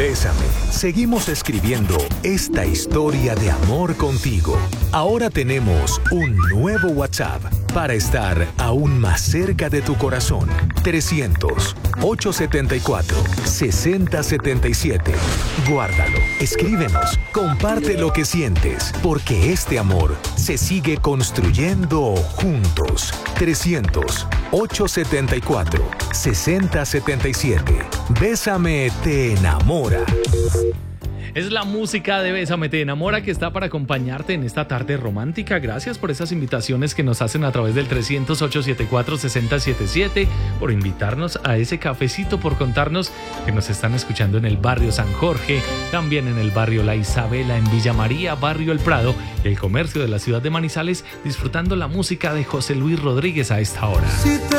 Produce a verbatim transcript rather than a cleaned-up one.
Bésame. Seguimos escribiendo esta historia de amor contigo. Ahora tenemos un nuevo WhatsApp para estar aún más cerca de tu corazón. trescientos, ochocientos setenta y cuatro, sesenta setenta y siete. Guárdalo, escríbenos, comparte lo que sientes, porque este amor se sigue construyendo juntos. trescientos, ochocientos setenta y cuatro, sesenta setenta y siete. Bésame te enamora. Es la música de Bésame te enamora que está para acompañarte en esta tarde romántica. Gracias por esas invitaciones que nos hacen a través del trescientos, ochocientos setenta y cuatro, sesenta setenta y siete, por invitarnos a ese cafecito, por contarnos que nos están escuchando en el barrio San Jorge, también en el barrio La Isabela, en Villa María, barrio El Prado, el comercio de la ciudad de Manizales, disfrutando la música de José Luis Rodríguez a esta hora.